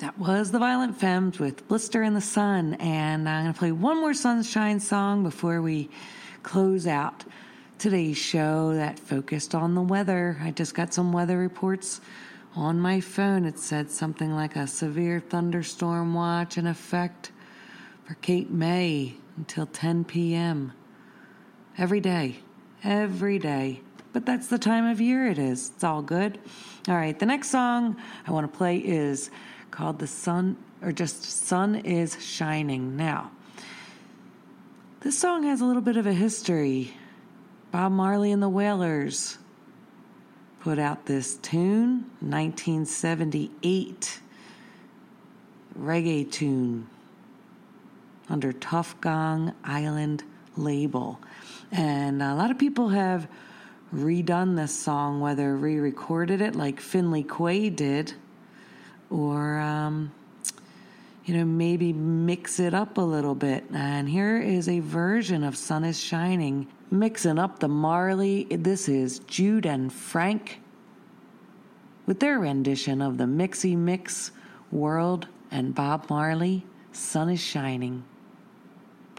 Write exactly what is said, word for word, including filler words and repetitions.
That was the Violent Femmes with Blister in the Sun, and I'm going to play one more Sunshine song before we close out today's show that focused on the weather. I just got some weather reports on my phone. It said something like a severe thunderstorm watch in effect for Cape May until ten p.m. Every day, every day. But that's the time of year it is. It's all good. All right, the next song I want to play is called The Sun, or just Sun is Shining. Now, this song has a little bit of a history. Bob Marley and the Wailers put out this tune, nineteen seventy-eight, reggae tune under Tough Gong Island label. And a lot of people have redone this song, whether re-recorded it like Finley Quaye did, or, um, you know, maybe mix it up a little bit. And here is a version of Sun is Shining, mixing up the Marley. This is Jude and Frank with their rendition of the Mixie Mix World and Bob Marley, Sun is Shining.